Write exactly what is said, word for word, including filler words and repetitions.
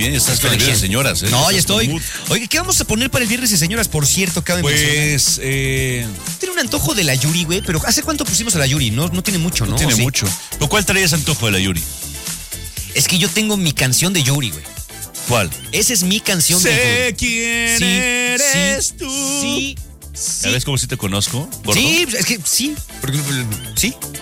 ¿eh? Estás con el viernes de señoras, ¿eh? No, ya Estás con estoy. mood. Oye, ¿qué vamos a poner para el viernes de señoras? Por cierto, cabe mencionar. Pues, eh, Tiene un antojo de la Yuri, güey, pero ¿hace cuánto pusimos a la Yuri? No, no tiene mucho, ¿no? no tiene ¿O sí? mucho. ¿Pero cuál traías antojo de la Yuri? Es que yo tengo mi canción de Yuri, güey. ¿Cuál? Esa es mi canción de Sé Yuri. quién Sí, eres sí, tú. Sí, ¿Sabes cómo sí te conozco, gordo? sí, es que sí. Porque, sí.